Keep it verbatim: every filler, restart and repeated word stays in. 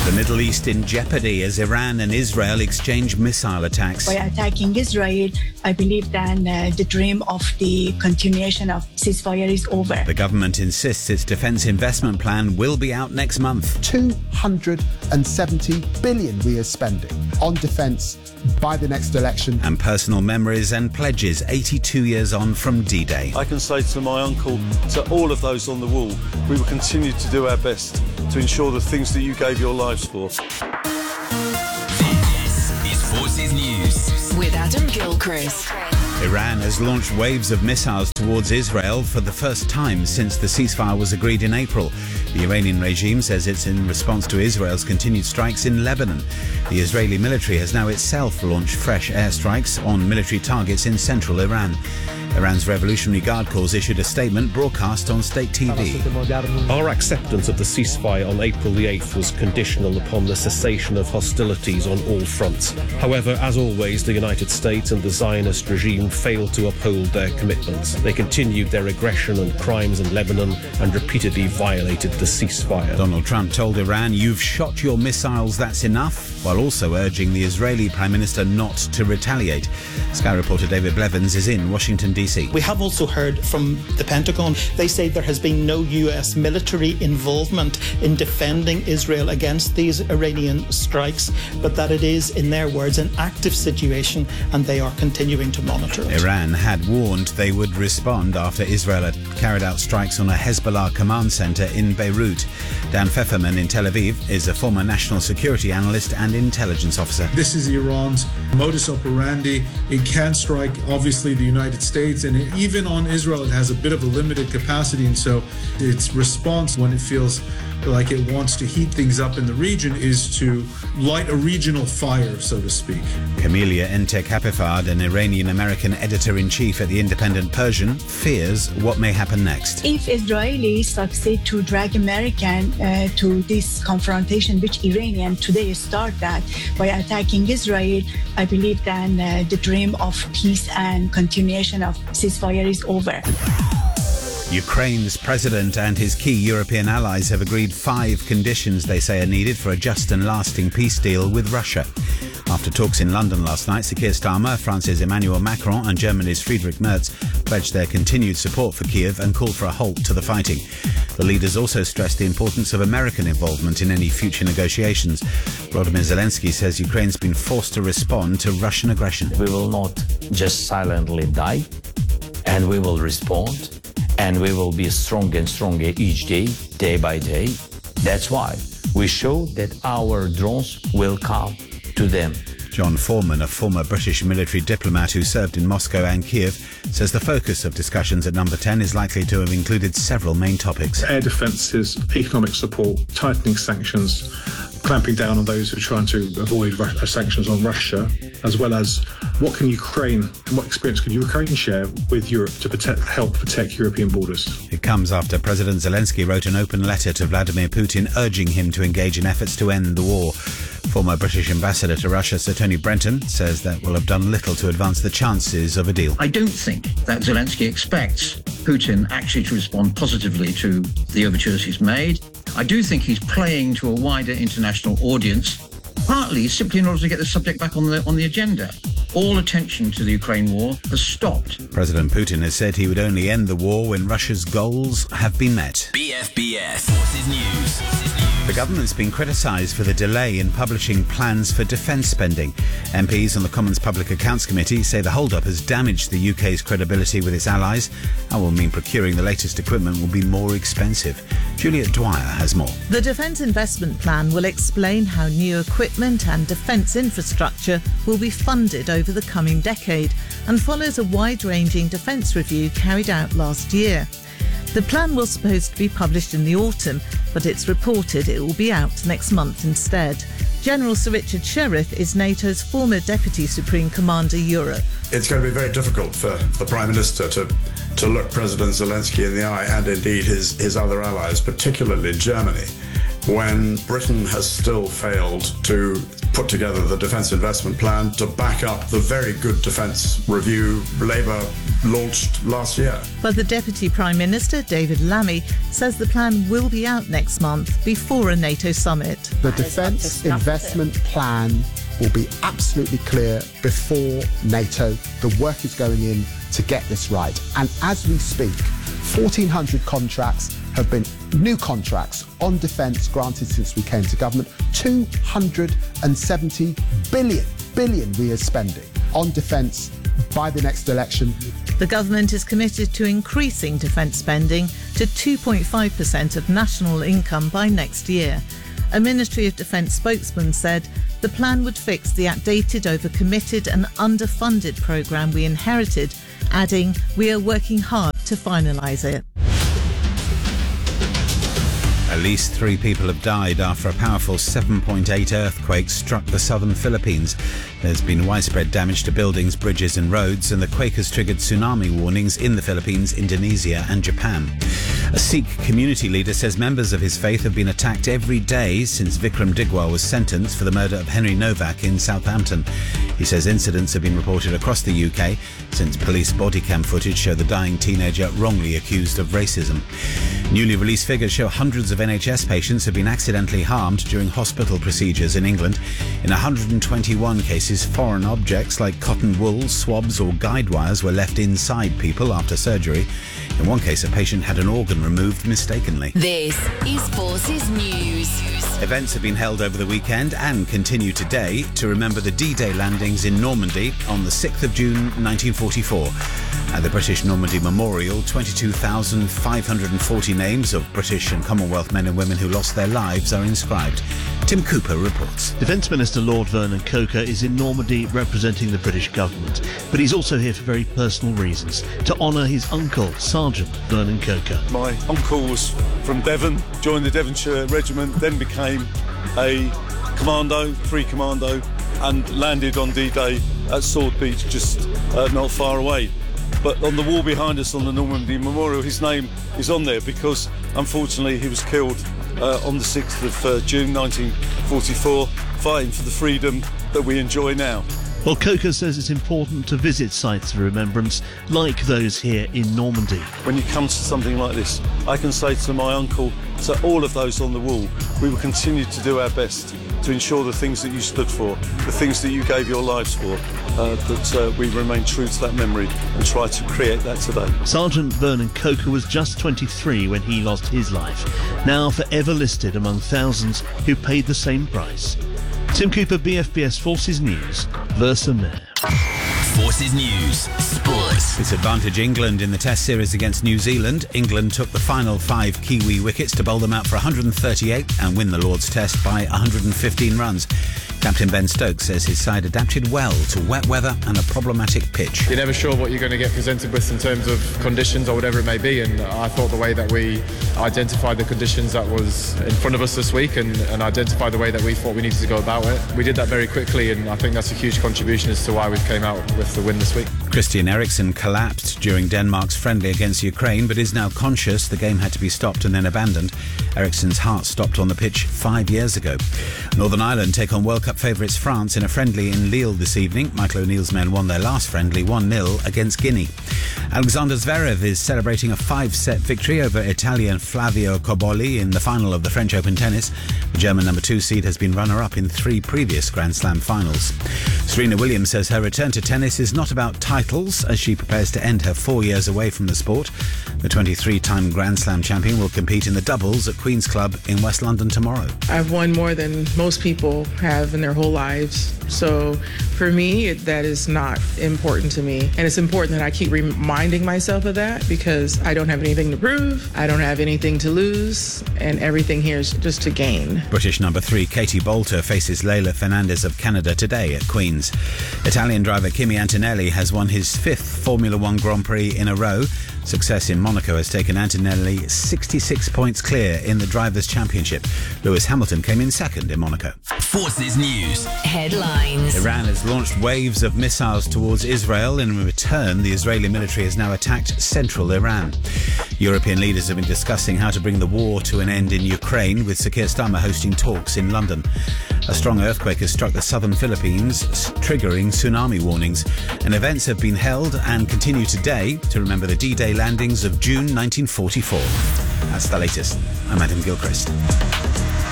The Middle East in jeopardy as Iran and Israel exchange missile attacks. By attacking Israel, I believe then uh, the dream of the continuation of ceasefire is over. The government insists its defence investment plan will be out next month. two hundred seventy billion we are spending on defence by the next election. And personal memories and pledges eighty-two years on from D-Day. I can say to my uncle, to all of those on the wall, we will continue to do our best to ensure the things that you gave your lives for. This is Forces News with Adam Gilchrist. Iran has launched waves of missiles towards Israel for the first time since the ceasefire was agreed in April. The Iranian regime says it's in response to Israel's continued strikes in Lebanon. The Israeli military has now itself launched fresh airstrikes on military targets in central Iran. Iran's Revolutionary Guard Corps issued a statement broadcast on state T V. Our acceptance of the ceasefire on April the eighth was conditional upon the cessation of hostilities on all fronts. However, as always, the United States and the Zionist regime failed to uphold their commitments. They continued their aggression and crimes in Lebanon and repeatedly violated the ceasefire. Donald Trump told Iran, "You've shot your missiles, that's enough," while also urging the Israeli Prime Minister not to retaliate. Sky reporter David Blevins is in Washington, D C. We have also heard from the Pentagon. They say there has been no U S military involvement in defending Israel against these Iranian strikes, but that it is, in their words, an active situation and they are continuing to monitor it. Iran had warned they would respond after Israel had carried out strikes on a Hezbollah command centre in Beirut. Dan Pfefferman in Tel Aviv is a former national security analyst and intelligence officer. This is Iran's modus operandi. It can strike, obviously, the United States, and it, even on Israel, it has a bit of a limited capacity, and so its response when it feels like it wants to heat things up in the region is to light a regional fire, so to speak. Camelia Entek-Hapifard, an Iranian-American editor-in-chief at the Independent Persian, fears what may happen next. If Israelis succeed to drag American uh, to this confrontation, which Iranian today start that by attacking Israel, I believe then uh, the dream of peace and continuation of ceasefire is over. Ukraine's president and his key European allies have agreed five conditions they say are needed for a just and lasting peace deal with Russia. After talks in London last night, Sir Keir Starmer, France's Emmanuel Macron and Germany's Friedrich Merz pledged their continued support for Kiev and called for a halt to the fighting. The leaders also stressed the importance of American involvement in any future negotiations. Volodymyr Zelensky says Ukraine's been forced to respond to Russian aggression. We will not just silently die, and we will respond. And we will be stronger and stronger each day, day by day. That's why we show that our drones will come to them. John Foreman, a former British military diplomat who served in Moscow and Kiev, says the focus of discussions at Number ten is likely to have included several main topics. Air defences, economic support, tightening sanctions, clamping down on those who are trying to avoid sanctions on Russia, as well as what can Ukraine and what experience can Ukraine share with Europe to protect, help protect European borders. It comes after President Zelensky wrote an open letter to Vladimir Putin urging him to engage in efforts to end the war. Former British ambassador to Russia, Sir Tony Brenton, says that will have done little to advance the chances of a deal. I don't think that Zelensky expects Putin actually to respond positively to the overtures he's made. I do think he's playing to a wider international audience, partly simply in order to get the subject back on the on the agenda. All attention to the Ukraine war has stopped. President Putin has said he would only end the war when Russia's goals have been met. B F B S Forces News. The government's been criticised for the delay in publishing plans for defence spending. M Ps on the Commons Public Accounts Committee say the hold-up has damaged the U K's credibility with its allies and will mean procuring the latest equipment will be more expensive. Juliet Dwyer has more. The Defence Investment Plan will explain how new equipment and defence infrastructure will be funded over the coming decade and follows a wide-ranging defence review carried out last year. The plan was supposed to be published in the autumn, but it's reported it will be out next month instead. General Sir Richard Sheriff is NATO's former Deputy Supreme Commander Europe. It's going to be very difficult for the Prime Minister to, to look President Zelensky in the eye and indeed his, his other allies, particularly Germany, when Britain has still failed to put together the defence investment plan to back up the very good defence review Labour launched last year. But the Deputy Prime Minister, David Lammy, says the plan will be out next month before a NATO summit. The defence investment plan will be absolutely clear before NATO. The work is going in to get this right. And as we speak, fourteen hundred contracts have been new contracts on defence granted since we came to government. two hundred seventy billion, billion we are spending on defence by the next election. The government is committed to increasing defence spending to two point five percent of national income by next year. A Ministry of Defence spokesman said the plan would fix the outdated, overcommitted and underfunded programme we inherited, adding, "We are working hard to finalise it." At least three people have died after a powerful seven point eight earthquake struck the southern Philippines. There's been widespread damage to buildings, bridges and roads, and the quake has triggered tsunami warnings in the Philippines, Indonesia and Japan. A Sikh community leader says members of his faith have been attacked every day since Vikram Digwal was sentenced for the murder of Henry Novak in Southampton. He says incidents have been reported across the U K since police body cam footage show the dying teenager wrongly accused of racism. Newly released figures show hundreds of N H S patients have been accidentally harmed during hospital procedures in England. In one hundred twenty-one cases, foreign objects like cotton wool, swabs or guide wires were left inside people after surgery. In one case, a patient had an organ removed mistakenly. This is Forces News. Events have been held over the weekend and continue today to remember the D-Day landings in Normandy on the sixth of June nineteen forty-four. At the British Normandy Memorial, twenty-two thousand five hundred forty names of British and Commonwealth men and women who lost their lives are inscribed. Tim Cooper reports. Defence Minister Lord Vernon Coker is in Normandy representing the British government, but he's also here for very personal reasons, to honour his uncle, Sergeant Vernon Coker. My uncle was from Devon, joined the Devonshire Regiment, then became a commando, free commando, and landed on D-Day at Sword Beach, just uh, not far away. But on the wall behind us on the Normandy Memorial, his name is on there because, unfortunately, he was killed uh, on the sixth of uh, June nineteen forty-four, fighting for the freedom that we enjoy now. Well, Coker says it's important to visit sites of remembrance like those here in Normandy. When you come to something like this, I can say to my uncle, to all of those on the wall, we will continue to do our best to ensure the things that you stood for, the things that you gave your lives for, uh, that uh, we remain true to that memory and try to create that today. Sergeant Vernon Coker was just twenty-three when he lost his life, now forever listed among thousands who paid the same price. Tim Cooper, B F B S Forces News, Versa Mayor. Forces News, Sports. Disadvantage England in the Test series against New Zealand. England took the final five Kiwi wickets to bowl them out for one hundred thirty-eight and win the Lord's Test by one hundred fifteen runs. Captain Ben Stokes says his side adapted well to wet weather and a problematic pitch. You're never sure what you're going to get presented with in terms of conditions or whatever it may be, and I thought the way that we identified the conditions that was in front of us this week and, and identified the way that we thought we needed to go about it, we did that very quickly, and I think that's a huge contribution as to why we came out with the win this week. Christian Eriksen collapsed during Denmark's friendly against Ukraine but is now conscious. The game had to be stopped and then abandoned. Eriksen's heart stopped on the pitch five years ago. Northern Ireland take on World Cup favourites France in a friendly in Lille this evening. Michael O'Neill's men won their last friendly one nil against Guinea. Alexander Zverev is celebrating a five-set victory over Italian Flavio Cobolli in the final of the French Open tennis. The German number two seed has been runner-up in three previous Grand Slam finals. Serena Williams says her return to tennis is not about titles as she prepares to end her four years away from the sport. The twenty-three-time Grand Slam champion will compete in the doubles at Queen's Club in West London tomorrow. I've won more than most people have in their whole lives. So for me, it, that is not important to me. And it's important that I keep reminding myself of that because I don't have anything to prove, I don't have anything to lose, and everything here is just to gain. British number three Katie Boulter faces Leila Fernandez of Canada today at Queen's. Italian driver Kimi Antonelli has won his fifth Formula One Grand Prix in a row. Success in Monaco has taken Antonelli sixty-six points clear in the Drivers' Championship. Lewis Hamilton came in second in Monaco. Forces News headlines. Iran has launched waves of missiles towards Israel. In return, the Israeli military has now attacked central Iran. European leaders have been discussing how to bring the war to an end in Ukraine, with Sir Keir Starmer hosting talks in London. A strong earthquake has struck the southern Philippines, triggering tsunami warnings. And events have been held and continue today to remember the D-Day landings of June nineteen forty-four. That's the latest. I'm Adam Gilchrist.